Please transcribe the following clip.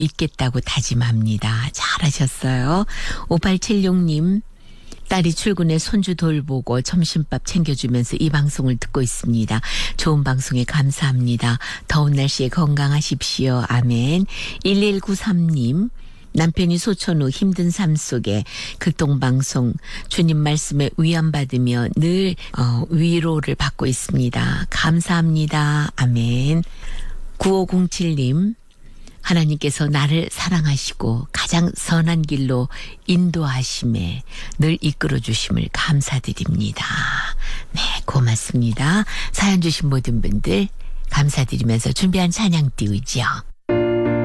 있겠다고 다짐합니다. 잘하셨어요. 5876님. 딸이 출근해 손주 돌보고 점심밥 챙겨주면서 이 방송을 듣고 있습니다. 좋은 방송에 감사합니다. 더운 날씨에 건강하십시오. 아멘. 1193님. 남편이 소천 후 힘든 삶 속에 극동방송 주님 말씀에 위안받으며 늘 위로를 받고 있습니다. 감사합니다. 아멘. 9507님. 하나님께서 나를 사랑하시고 가장 선한 길로 인도하심에 늘 이끌어 주심을 감사드립니다. 네, 고맙습니다. 사연 주신 모든 분들 감사드리면서 준비한 찬양 띄우죠.